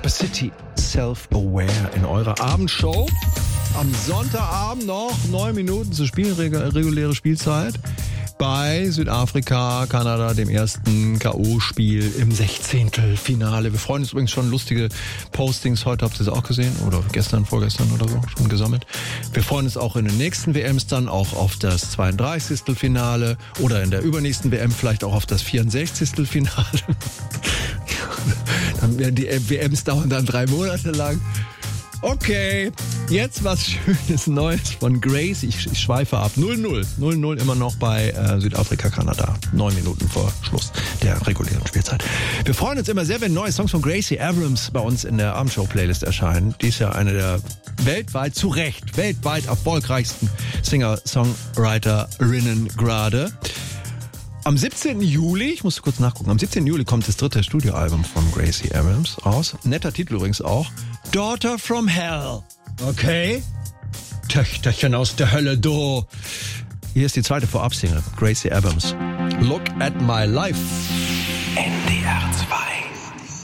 City Self-Aware in eurer Abendshow. Am Sonntagabend noch 9 Minuten zu spielen, reguläre Spielzeit. Bei Südafrika, Kanada, dem ersten K.O.-Spiel im 16. Finale. Wir freuen uns übrigens schon, lustige Postings. Heute habt ihr sie auch gesehen oder gestern, vorgestern oder so schon gesammelt. Wir freuen uns auch in den nächsten WMs dann auch auf das 32. Finale oder in der übernächsten WM vielleicht auch auf das 64. Finale. Dann werden die WMs dauern dann 3 Monate lang. Okay, jetzt was Schönes Neues von Gracie. Ich schweife ab. 0-0. 0-0 immer noch bei Südafrika, Kanada. 9 Minuten vor Schluss der regulären Spielzeit. Wir freuen uns immer sehr, wenn neue Songs von Gracie Abrams bei uns in der Abendshow-Playlist erscheinen. Die ist ja eine der weltweit erfolgreichsten Singer-Songwriterinnen gerade. Am 17. Juli, ich musste kurz nachgucken, am 17. Juli kommt das 3. Studioalbum von Gracie Abrams raus. Netter Titel übrigens auch. Daughter from Hell. Okay? Töchterchen aus der Hölle, du. Hier ist die 2. Vorabsingle, Gracie Abrams. Look at my life. NDR 2.